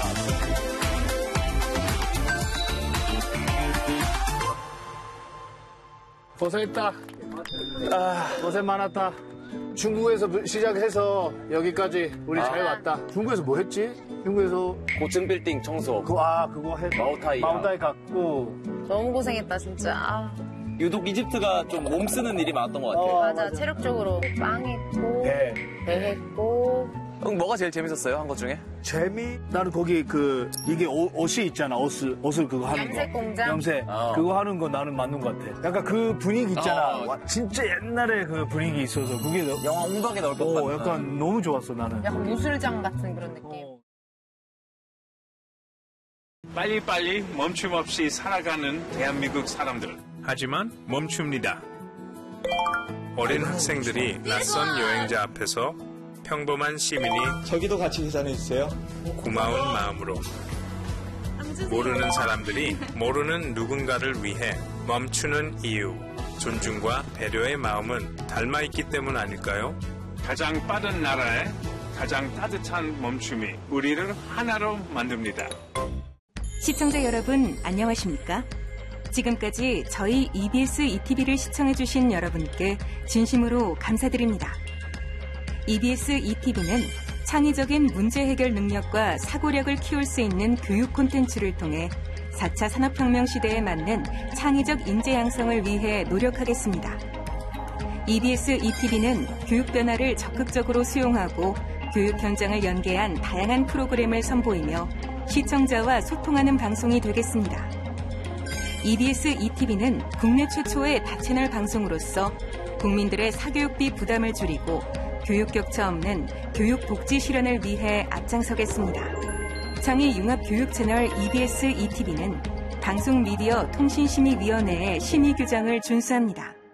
고생했다. 고생 많았다. 중국에서 시작해서 여기까지 우리 잘 왔다. 중국에서 뭐 했지? 중국에서 고층 빌딩 청소. 그거 해. 마오타이 갔고. 너무 고생했다, 진짜. 유독 이집트가 좀 몸 쓰는 일이 많았던 것 같아요. 맞아. 체력적으로 빵했고, 배했고. 형, 뭐가 제일 재밌었어요, 한 것 중에? 나는 거기 이게 옷이 있잖아. 옷을 그거 하는 거. 염색 공장? 염색. 그거 하는 거 나는 맞는 것 같아. 약간 그 분위기 있잖아. 와, 진짜 옛날에 그 분위기 있어서 그게 영화 옹박에 나올 것 같아. 약간 너무 좋았어, 나는. 약간 무술장 같은 그런 느낌. 빨리빨리 멈춤 없이 살아가는 대한민국 사람들. 하지만 멈춥니다. 어린 학생들이 낯선 여행자 앞에서 평범한 시민이 저기도 같이 계산해주세요. 고마운 마음으로 모르는 사람들이 모르는 누군가를 위해 멈추는 이유, 존중과 배려의 마음은 닮아있기 때문 아닐까요? 가장 빠른 나라에 가장 따뜻한 멈춤이 우리를 하나로 만듭니다. 시청자 여러분, 안녕하십니까? 지금까지 저희 EBS ETV를 시청해주신 여러분께 진심으로 감사드립니다. EBS ETV는 창의적인 문제 해결 능력과 사고력을 키울 수 있는 교육 콘텐츠를 통해 4차 산업혁명 시대에 맞는 창의적 인재 양성을 위해 노력하겠습니다. EBS ETV는 교육 변화를 적극적으로 수용하고 교육 현장을 연계한 다양한 프로그램을 선보이며 시청자와 소통하는 방송이 되겠습니다. EBS ETV는 국내 최초의 다채널 방송으로서 국민들의 사교육비 부담을 줄이고 교육 격차 없는 교육 복지 실현을 위해 앞장서겠습니다. 창의 융합 교육 채널 EBS ETV는 방송미디어 통신심의위원회의 심의 규정을 준수합니다.